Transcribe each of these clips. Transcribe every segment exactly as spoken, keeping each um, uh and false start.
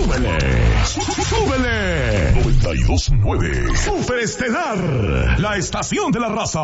¡Súbele! ¡Súbele! noventa y dos punto nueve Superestelar, la estación de la raza.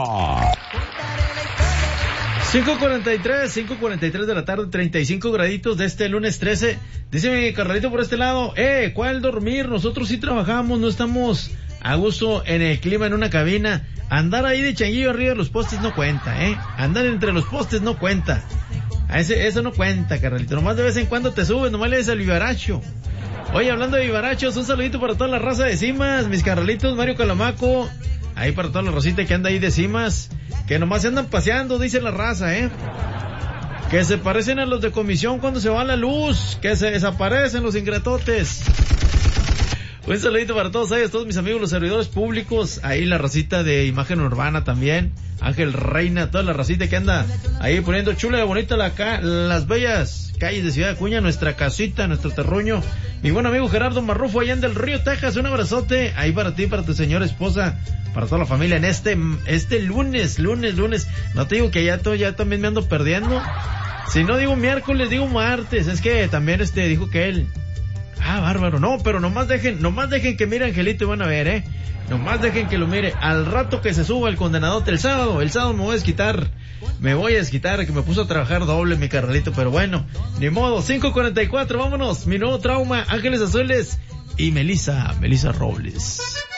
cinco cuarenta y tres, cinco cuarenta y tres de la tarde, treinta y cinco graditos de este lunes trece. Dice mi carnalito por este lado, eh, ¿cuál dormir? Nosotros sí trabajamos, no estamos a gusto en el clima en una cabina. Andar ahí de changuillo arriba de los postes no cuenta, eh. Andar entre los postes no cuenta. A ese, eso no cuenta, carnalito. Nomás de vez en cuando te subes, nomás le des al vivaracho. Oye, hablando de vivarachos, un saludito para toda la raza de Cimas, mis carnalitos, Mario Calamaco. Ahí para toda la racita que anda ahí de Cimas, que nomás se andan paseando, dice la raza, eh. Que se parecen a los de comisión cuando se va la luz, que se desaparecen los ingratotes. Un saludito para todos ellos, todos mis amigos, los servidores públicos, ahí la racita de Imagen Urbana también, Ángel Reina, toda la racita que anda ahí poniendo chula y bonita la ca- las bellas calles de Ciudad Acuña, nuestra casita, nuestro terruño. Mi buen amigo Gerardo Marrufo, allá en Del Río, Texas, un abrazote ahí para ti, para tu señora esposa, para toda la familia en este, este lunes, lunes, lunes. No te digo que ya, to, ya también me ando perdiendo. Si no digo miércoles, digo martes, es que también este dijo que él... Ah, bárbaro, no, pero nomás dejen, nomás dejen que mire Angelito y van a ver, eh. Nomás dejen que lo mire. Al rato que se suba el condenadote el sábado, el sábado me voy a desquitar, me voy a desquitar, que me puso a trabajar doble mi carnalito, pero bueno, ni modo. Cinco cuarenta y cuatro, vámonos, mi nuevo trauma, Ángeles Azules y Melissa, Melissa Robles.